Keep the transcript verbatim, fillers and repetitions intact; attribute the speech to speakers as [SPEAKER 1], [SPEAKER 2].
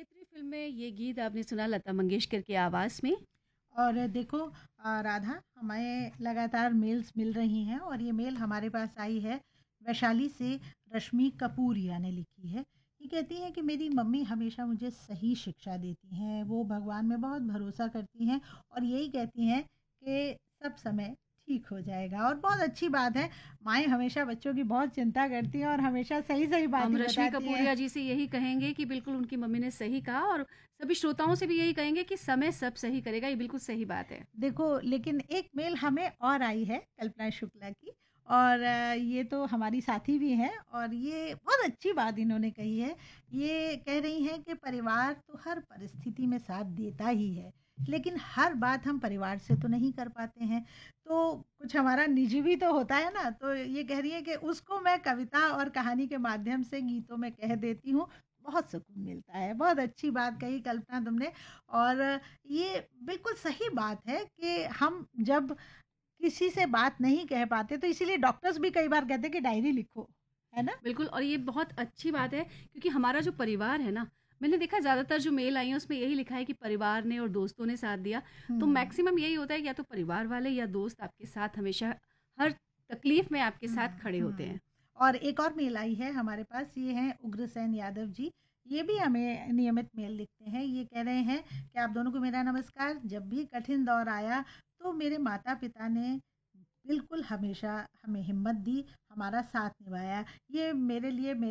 [SPEAKER 1] Gayatri film में ये गीत आपने सुना लता मंगेशकर की आवाज़ में।
[SPEAKER 2] और देखो अ, राधा, हमें लगातार मेल्स मिल रही हैं और ये मेल हमारे पास आई है वैशाली से। रश्मि कपूरिया ने लिखी है। ये कहती हैं कि मेरी मम्मी हमेशा मुझे सही शिक्षा देती हैं, वो भगवान में बहुत भरोसा करती हैं और यही कहती हैं कि सब समय ठीक हो जाएगा। और बहुत अच्छी बात है, माएँ हमेशा बच्चों की बहुत चिंता करती हैं और हमेशा सही-सही बात
[SPEAKER 1] हम
[SPEAKER 2] ही
[SPEAKER 1] रश्मि
[SPEAKER 2] बताती हैं।
[SPEAKER 1] कपूरिया जी से यही कहेंगे कि बिल्कुल उनकी मम्मी ने सही कहा, और सभी श्रोताओं से भी यही कहेंगे कि समय सब सही करेगा, ये बिल्कुल सही बात है।
[SPEAKER 2] देखो, लेकिन एक मेल हमें और आई है कल्पना शुक्ला की। और अ, ये तो हमारी साथी भी हैं और ये बहुत अच्छी बात इन्होंने कही है। ये कह रही हैं कि परिवार तो हर परिस्थिति में साथ देता ही है, लेकिन हर बात हम परिवार से तो नहीं कर पाते हैं। तो कुछ हमारा निजी भी तो होता है ना। तो ये कह रही है कि उसको मैं कविता और कहानी के माध्यम से गीतों में कह देती हूँ, बहुत सुकून मिलता है। बहुत अच्छी बात कही कल्पना तुमने। और ये बिल्कुल सही बात है कि हम जब किसी से बात नहीं कह पाते, तो इसीलिए डॉक्टर्स भी कई बार कहते हैं कि डायरी लिखो, है ना?
[SPEAKER 1] बिल्कुल, और ये बहुत अच्छी बात है क्योंकि हमारा जो परिवार है ना, मैंने देखा ज़्यादातर जो मेल आई हैं उसमें यही लिखा है कि परिवार ने और दोस्तों ने साथ दिया। तो
[SPEAKER 2] हम्म।
[SPEAKER 1] मैक्सिमम यही होता है कि या तो परिवार वाले या दोस्त आपके साथ हमेशा हर तकलीफ में आपके साथ
[SPEAKER 2] हुँ,
[SPEAKER 1] खड़े होते
[SPEAKER 2] हुँ।
[SPEAKER 1] हैं।
[SPEAKER 2] और एक और मेल आई है हमारे पास, ये हैं उग्रसेन यादव जी। ये भी हमें नियमित मेल लिखते हैं। ये कह रहे हैं कि आप दोनों को मेरा नमस्कार। जब भी कठिन दौर आया, तो मेरे माता-पिता ने बिल्कुल हमेशा हमें हिम्मत दी, हमारा साथ निभाया। ये मेरे लिए